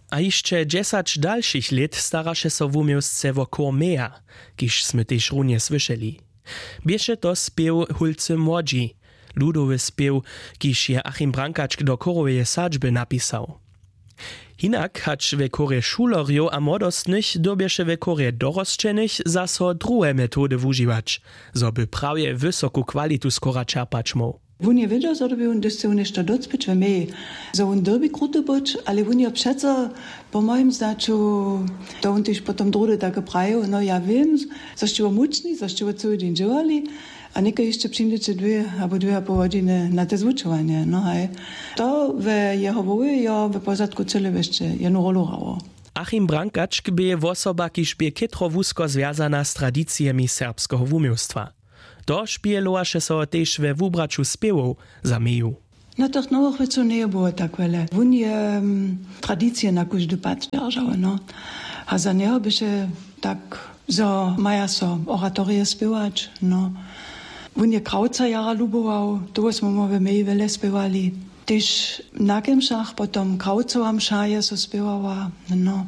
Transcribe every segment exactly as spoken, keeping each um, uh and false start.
A jeszcze dziesięć dalszych lat staraše so w umiejsce wo chór Meja, kiż sme tež runje słyszeli. Bieše to spiew Hulcy Młodzi, ludowy spiew, kiż je Achim Brankačk do chorowej sadźby napisał. Hinak hacz we chorje šulerjo a młodostnych dobieše we chorje dorosčenych zaso druhe metody wužiwać, zo by prawie wysoku kwalitu skora čerpać mógł. Wun je wiedział, że by on dostał nešto docpić we mej, że on derby kruty być, ale wun je přece, po moim zdaczu, to on też potem drudy tak prajo, no ja wiem, zaście muczni, zaście cały dzień działali, a nieko jeszcze przyjdziecie dwie albo dwie a pół godziny na te zvučovanie, no hej. To we jeho woły, ja we pozadku cele jeszcze jedną rolu hrało. Achim Brankačk bie wosoba, kiż bie kitro wusko związana z tradycjami serbskiego wumiostwa. To špielovaše so tež ve wubraču spiewow za Meju. Na tych nowych wieców nie było tak wiele. Wun je um, tradycje na każdy pad držał, no. A za niego by się tak, zo maja so oratorie spiewać, no. Wun je Krauca jara lubował, to smo mo ve Meji wiele spiewali. Tež na Kemšach, potom Kraucova mša je so spiewała, no.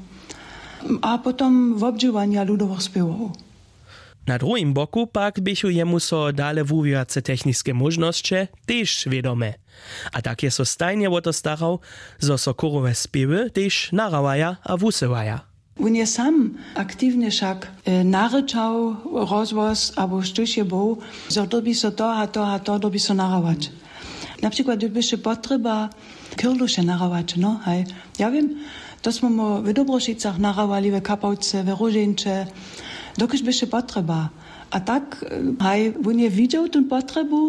A potom w obdžiwania ludowych spiewow. Na drugim boku pak bychu jemu so dale wuwiace techniskie możności też wiadome. A tak je so stajnie o to starał, zo so chorowe spiewy też narawaja a wusywaja. On je sam aktywnie však e, naryczał rozwoz, albo sztuś je był, że to by so to a to a to by so narawać. Na przykład gdyby się potrzeba kierlusze narawać, no hej. Ja wiem, to smo mo w Dobrošicach narawali, w Kapałce, w Różeńcze, dokiż by się potrzeba. A tak, hej, on je widział tę potrzebę,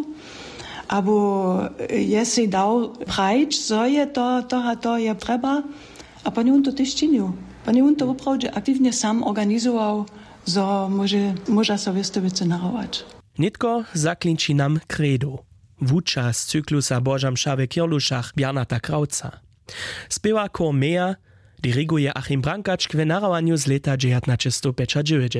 albo je si dał prajć, co je to, to a to je trzeba, a pani on to też czynił. Pani on to wprawdzie aktywnie sam organizował, że może, może sobie z tego narawać. Nitko zaklinči nam kredo. Wuča z cyklusa Boža mša w Kierlušach Bjarnata Krauca. Spiewa chór Meja diriguje Achim Brankačk w narawaniu z leta dziewiętnaście pięćdziesiąt dziewięć.